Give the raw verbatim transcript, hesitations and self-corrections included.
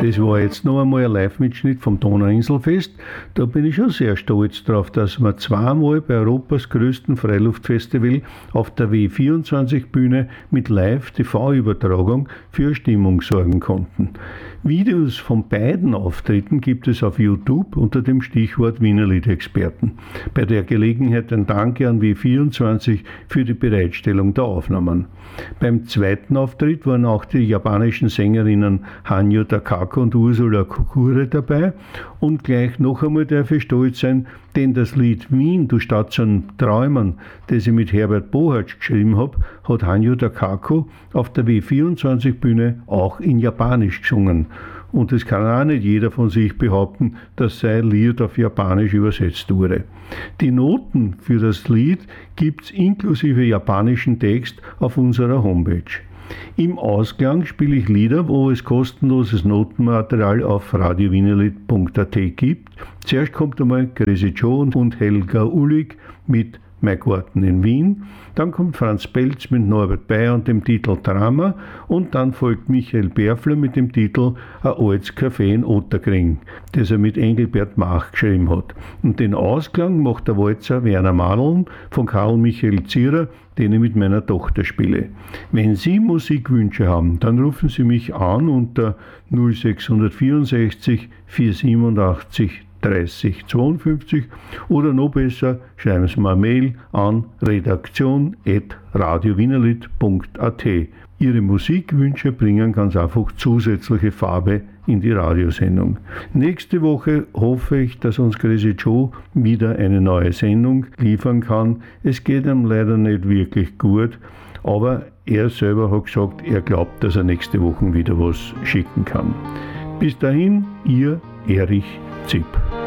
Das war jetzt noch einmal ein Live-Mitschnitt vom Donauinselfest. Da bin ich schon sehr stolz drauf, dass wir zweimal bei Europas größten Freiluftfestival auf der W vierundzwanzig Bühne mit Live-T V-Übertragung für Stimmung sorgen konnten. Videos von beiden Auftritten gibt es auf YouTube unter dem Stichwort Wienerlied-Experten. Bei der Gelegenheit ein Danke an W vierundzwanzig für die Bereitstellung der Aufnahmen. Beim zweiten Auftritt waren auch die japanischen Sängerinnen Hanyu Takako und Ursula Kokure dabei. Und gleich noch einmal darf ich stolz sein, denn das Lied Wien, du Stadt zum Träumen, das ich mit Herbert Bohatsch geschrieben habe, hat Hanyu Takako auf der W vierundzwanzig Bühne auch in Japanisch gesungen. Und es kann auch nicht jeder von sich behaupten, dass sein Lied auf Japanisch übersetzt wurde. Die Noten für das Lied gibt's inklusive japanischen Text auf unserer Homepage. Im Ausklang spiele ich Lieder, wo es kostenloses Notenmaterial auf radio wienerlied punkt a t gibt. Zuerst kommt einmal Crazy Joe und Helga Ullig mit Mein Garten in Wien, dann kommt Franz Pelz mit Norbert Bayer und dem Titel Drama und dann folgt Michael Berfler mit dem Titel Ein altes Café in Otterkring, das er mit Engelbert Mach geschrieben hat. Und den Ausklang macht der Walzer Werner Madeln von Karl Michael Zierer, den ich mit meiner Tochter spiele. Wenn Sie Musikwünsche haben, dann rufen Sie mich an unter null sechs vierundsechzig vierhundertsiebenundachtzig dreißig zweiundfünfzig oder noch besser, schreiben Sie mir eine Mail an redaktion at radio wienerlied punkt a t. Ihre Musikwünsche bringen ganz einfach zusätzliche Farbe in die Radiosendung. Nächste Woche hoffe ich, dass uns Crazy Joe wieder eine neue Sendung liefern kann. Es geht ihm leider nicht wirklich gut, aber er selber hat gesagt, er glaubt, dass er nächste Woche wieder was schicken kann. Bis dahin, Ihr Erich Zipp.